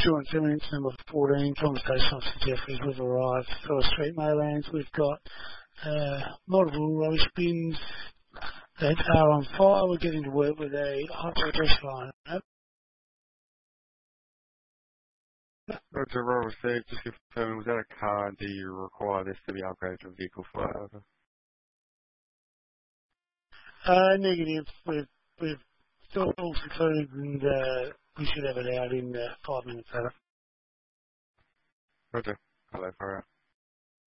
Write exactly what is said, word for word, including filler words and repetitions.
two one seven, inch number fourteen, Conversation Officer Jeffries. We've arrived. Phyllis Street, Maylands. We've got uh, multiple rubbish bins that are on fire. We're getting to work with a high pressure line. Roger, well received. Just confirming, was that a car and do you require this to be upgraded to a vehicle flyover? Uh, negative. We've, we've still all secluded and uh, we should have it out in uh, five minutes later. Roger, hello, fire out.